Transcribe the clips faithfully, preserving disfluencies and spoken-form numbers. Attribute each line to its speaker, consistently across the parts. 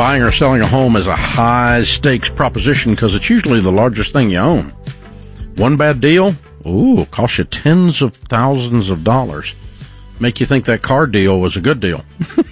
Speaker 1: buying or selling a home is a high-stakes proposition because it's usually the largest thing you own. One bad deal, ooh, cost you tens of thousands of dollars. Make you think that car deal was a good deal.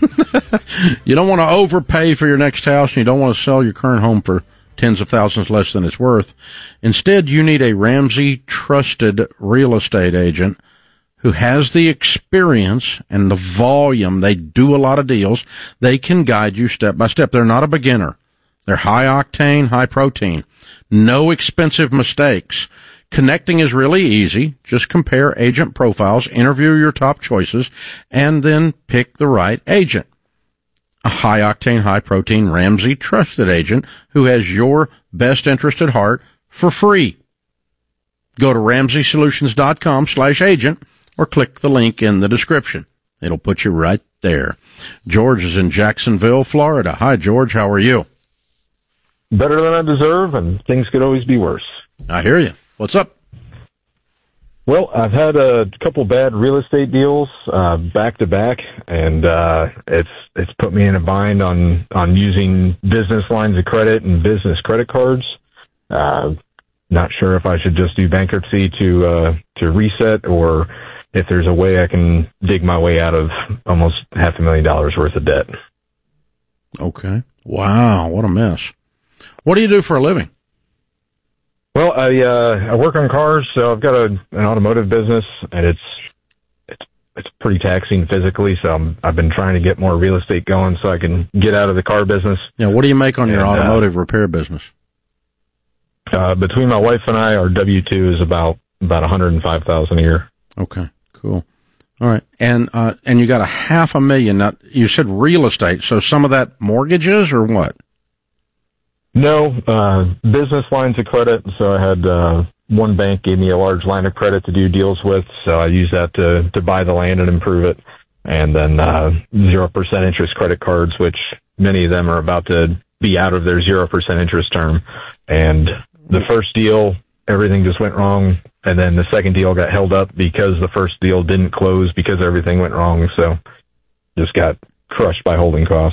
Speaker 1: You don't want to overpay for your next house, and you don't want to sell your current home for tens of thousands less than it's worth. Instead, you need a Ramsey trusted real estate agent who has the experience and the volume. They do a lot of deals. They can guide you step by step. They're not a beginner. They're high octane, high protein. No expensive mistakes. Connecting is really easy. Just compare agent profiles, interview your top choices, and then pick the right agent. A high octane, high protein Ramsey trusted agent who has your best interest at heart for free. Go to ramsey solutions dot com slash agent or click the link in the description. It'll put you right there. George is in Jacksonville, Florida. Hi, George. How are you?
Speaker 2: Better than I deserve, and things could always be worse.
Speaker 1: I hear you. What's up?
Speaker 2: Well, I've had a couple bad real estate deals uh, back to back, and uh, it's it's put me in a bind on on using business lines of credit and business credit cards. Uh, not sure if I should just do bankruptcy to uh, to reset, or if there's a way I can dig my way out of almost half a million dollars worth of debt.
Speaker 1: Okay. Wow, what a mess. What do you do for a living?
Speaker 2: Well, I uh, I work on cars, so I've got a, an automotive business, and it's it's it's pretty taxing physically. So I'm, I've been trying to get more real estate going so I can get out of the car business.
Speaker 1: Yeah, what do you make on your
Speaker 2: and,
Speaker 1: automotive uh, repair business?
Speaker 2: Uh, between my wife and I, our W two is about about one hundred five thousand a year.
Speaker 1: Okay, cool. All right, and uh, and you got a half a million. Now, you said real estate, so some of that mortgages or what?
Speaker 2: No, uh, business lines of credit. So I had, uh, one bank gave me a large line of credit to do deals with. So I used that to, to buy the land and improve it. And then, uh, zero percent interest credit cards, which many of them are about to be out of their zero percent interest term. And the first deal, everything just went wrong. And then the second deal got held up because the first deal didn't close because everything went wrong. So just got crushed by holding costs.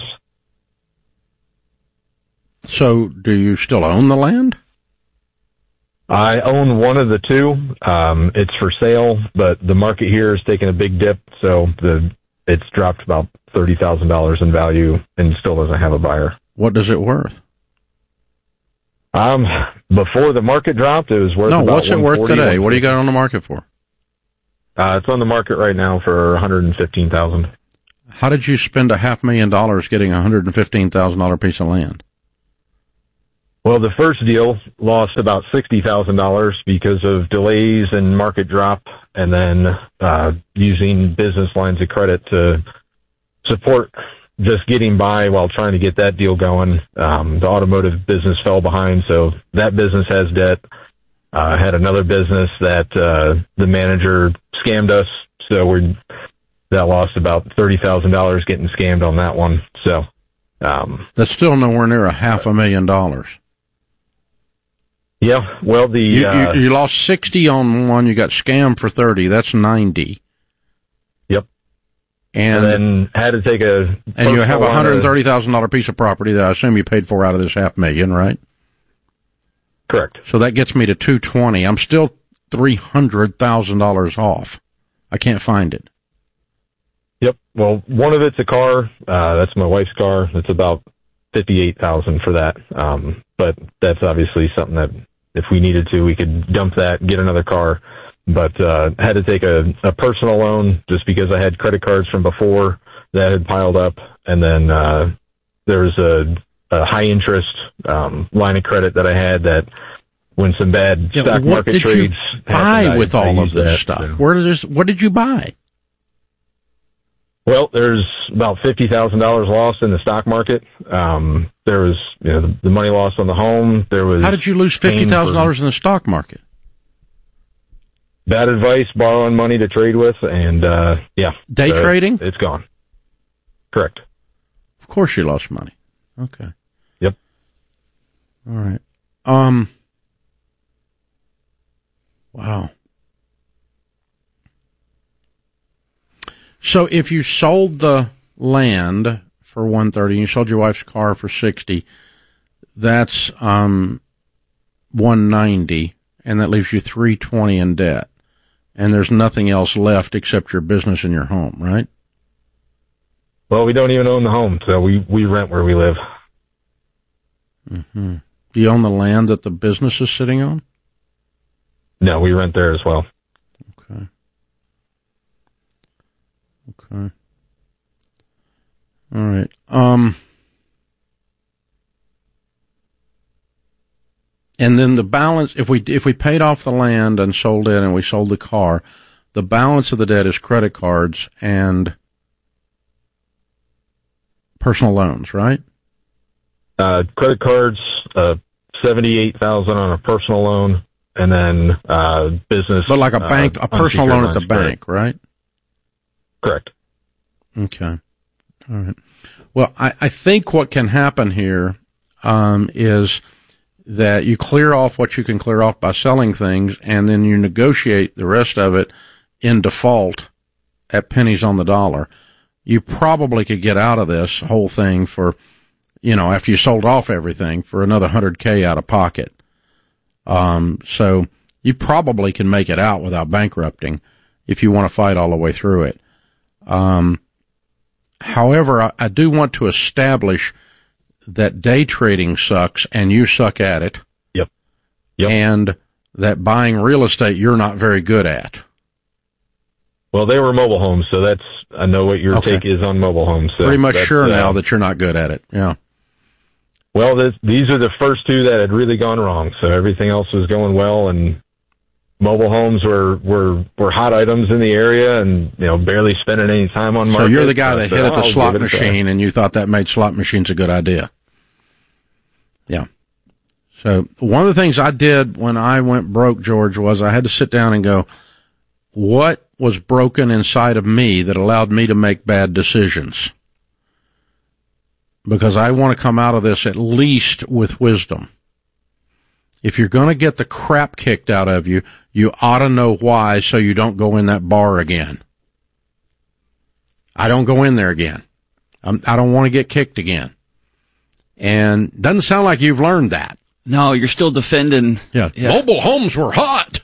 Speaker 1: So, do you still own the land?
Speaker 2: I own one of the two. Um, it's for sale, but the market here is taking a big dip, so the it's dropped about thirty thousand dollars in value and still doesn't have a buyer.
Speaker 1: What is it worth?
Speaker 2: Um, before the market dropped, it was worth
Speaker 1: no.
Speaker 2: about
Speaker 1: What's it worth today? What do you got on the market for?
Speaker 2: Uh, it's on the market right now for one hundred and fifteen thousand dollars.
Speaker 1: How did you spend a half million dollars getting a one hundred and fifteen thousand dollar piece of land?
Speaker 2: Well, the first deal lost about sixty thousand dollars because of delays and market drop, and then uh, using business lines of credit to support just getting by while trying to get that deal going. Um, the automotive business fell behind, so that business has debt. I uh, had another business that uh, the manager scammed us, so we that lost about thirty thousand dollars getting scammed on that one. So um,
Speaker 1: that's still nowhere near a half a million dollars.
Speaker 2: Yeah, well, the
Speaker 1: you,
Speaker 2: uh,
Speaker 1: you, you lost sixty on one. You got scammed for thirty. That's ninety.
Speaker 2: Yep.
Speaker 1: And,
Speaker 2: and then had to take a
Speaker 1: and you have a hundred and thirty thousand dollar piece of property that I assume you paid for out of this half million, right?
Speaker 2: Correct.
Speaker 1: So that gets me to two twenty. I'm still three hundred thousand dollars off. I can't find it.
Speaker 2: Yep. Well, one of it's a car. Uh, that's my wife's car. It's about fifty-eight thousand for that. Um, but that's obviously something that if we needed to, we could dump that, get another car. But, uh, had to take a, a personal loan just because I had credit cards from before that had piled up. And then, uh, there was a, a high interest, um, line of credit that I had that when some bad
Speaker 1: yeah,
Speaker 2: stock
Speaker 1: market
Speaker 2: trades
Speaker 1: happened, buy with
Speaker 2: I,
Speaker 1: all
Speaker 2: I
Speaker 1: of this
Speaker 2: that,
Speaker 1: stuff.
Speaker 2: So.
Speaker 1: Where does, what did you buy?
Speaker 2: Well, there's about fifty thousand dollars lost in the stock market. Um, there was, you know, the, the money lost on the home. There was.
Speaker 1: How did you lose fifty thousand dollars in the stock market?
Speaker 2: Bad advice, borrowing money to trade with, and, uh, yeah.
Speaker 1: Day
Speaker 2: uh,
Speaker 1: trading?
Speaker 2: It's gone. Correct.
Speaker 1: Of course you lost money. Okay.
Speaker 2: Yep.
Speaker 1: All right. Um. Wow. So if you sold the land for one thirty, and you sold your wife's car for sixty, that's um one ninety, and that leaves you three twenty in debt. And there's nothing else left except your business and your home, right?
Speaker 2: Well, we don't even own the home, so we, we rent where we live.
Speaker 1: Mm-hmm. Do you own the land that the business is sitting on?
Speaker 2: No, we rent there as well.
Speaker 1: Okay. Okay. All right. Um, and then the balance, if we if we paid off the land and sold it and we sold the car, the balance of the debt is credit cards and personal loans, right?
Speaker 2: Uh, credit cards, uh, seventy-eight thousand on a personal loan, and then uh, business.
Speaker 1: But like a bank,
Speaker 2: uh,
Speaker 1: a personal loan at the bank,
Speaker 2: credit.
Speaker 1: right?
Speaker 2: Correct.
Speaker 1: Okay. All right. Well, I, I think what can happen here um, is that you clear off what you can clear off by selling things, and then you negotiate the rest of it in default at pennies on the dollar. You probably could get out of this whole thing for, you know, after you sold off everything, for another one hundred K out of pocket. Um, so you probably can make it out without bankrupting if you want to fight all the way through it. Um, however, I, I do want to establish that day trading sucks and you suck at it.
Speaker 2: Yep. Yep.
Speaker 1: And that buying real estate you're not very good at.
Speaker 2: Well, they were mobile homes, so that's, I know what your
Speaker 1: Okay.
Speaker 2: take is on mobile homes. So
Speaker 1: Pretty much sure
Speaker 2: uh,
Speaker 1: now that you're not good at it. Yeah.
Speaker 2: Well, this, these are the first two that had really gone wrong, so everything else was going well, and mobile homes were, were, were hot items in the area and, you know, barely spending any time on market.
Speaker 1: So you're the guy that
Speaker 2: so
Speaker 1: hit at the
Speaker 2: I'll
Speaker 1: slot
Speaker 2: give it a try.
Speaker 1: machine and you thought that made slot machines a good idea. Yeah. So one of the things I did when I went broke, George, was I had to sit down and go, what was broken inside of me that allowed me to make bad decisions? Because I want to come out of this at least with wisdom. If you're going to get the crap kicked out of you, you ought to know why so you don't go in that bar again. I don't go in there again. I'm, I don't want to get kicked again. And doesn't sound like you've learned that.
Speaker 3: No, you're still defending.
Speaker 1: Yeah.
Speaker 3: Yeah.
Speaker 1: Mobile homes were hot.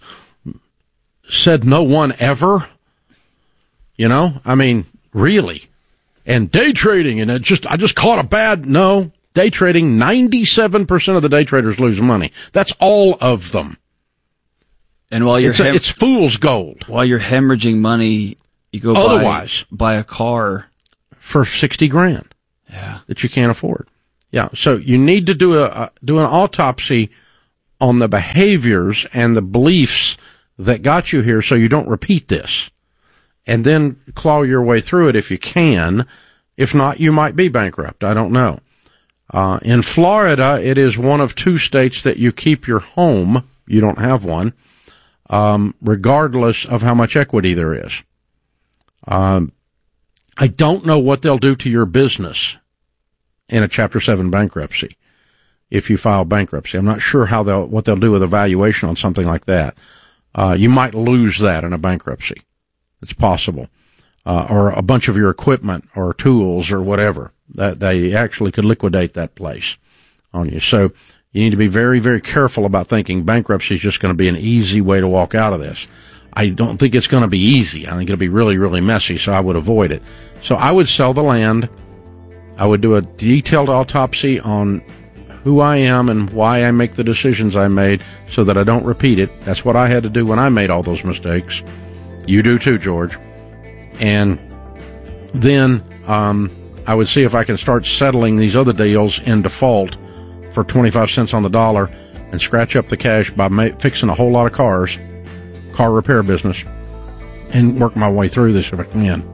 Speaker 1: Said no one ever. You know, I mean, really. And day trading, and it just, I just caught a bad, no. Day trading, ninety-seven percent of the day traders lose money. That's all of them.
Speaker 3: And while you're
Speaker 1: It's, a,
Speaker 3: hem-
Speaker 1: it's fool's gold.
Speaker 3: while you're hemorrhaging money, you go
Speaker 1: Otherwise.
Speaker 3: buy, buy a car.
Speaker 1: For sixty grand.
Speaker 3: Yeah.
Speaker 1: That you can't afford. Yeah. So you need to do a, a do an autopsy on the behaviors and the beliefs that got you here so you don't repeat this. And then claw your way through it if you can. If not, you might be bankrupt. I don't know. Uh, in Florida, it is one of two states that you keep your home. You don't have one, um, regardless of how much equity there is. Um, I don't know what they'll do to your business in a Chapter seven bankruptcy if you file bankruptcy. I'm not sure how they'll, what they'll do with a valuation on something like that. Uh, you might lose that in a bankruptcy. It's possible. Uh, or a bunch of your equipment or tools or whatever. That they actually could liquidate that place on you. So you need to be very, very careful about thinking bankruptcy is just going to be an easy way to walk out of this. I don't think it's going to be easy. I think it'll be really, really messy, so I would avoid it. So I would sell the land. I would do a detailed autopsy on who I am and why I make the decisions I made so that I don't repeat it. That's what I had to do when I made all those mistakes. You do too, George. And then um, I would see if I can start settling these other deals in default for twenty-five cents on the dollar and scratch up the cash by ma- fixing a whole lot of cars, car repair business, and work my way through this if I can.